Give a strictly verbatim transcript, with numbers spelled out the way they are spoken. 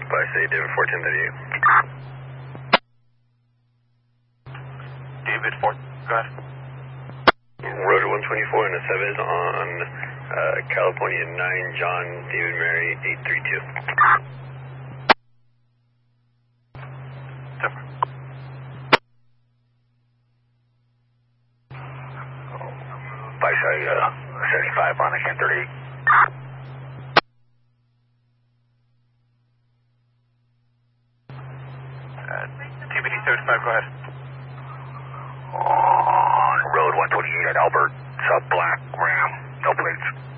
By say David fourteen thirty-eight. David four, go ahead. Rotor one twenty-four and a seven on uh, California nine, John David Mary eight three two. By say uh, seventy-five on a ten thirty-eight. Uh, T B D seventy-five, go ahead. On road one twenty-eight at Albert, sub black Ram, no plates.